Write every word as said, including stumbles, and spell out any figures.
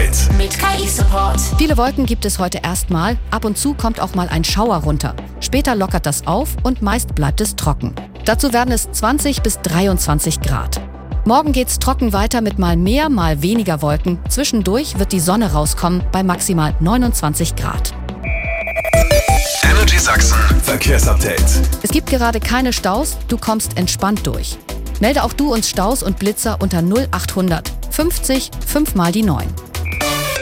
Verkehrsupdate mit K I-Support. Viele Wolken gibt es heute erstmal. Ab und zu kommt auch mal ein Schauer runter. Später lockert das auf und meist bleibt es trocken. Dazu werden es zwanzig bis dreiundzwanzig Grad. Morgen geht's trocken weiter mit mal mehr, mal weniger Wolken. Zwischendurch wird die Sonne rauskommen bei maximal neunundzwanzig Grad. Energy Sachsen Verkehrsupdate. Es gibt gerade keine Staus, du kommst entspannt durch. Melde auch du uns Staus und Blitzer unter null achthundert fünfzig fünf mal die neun.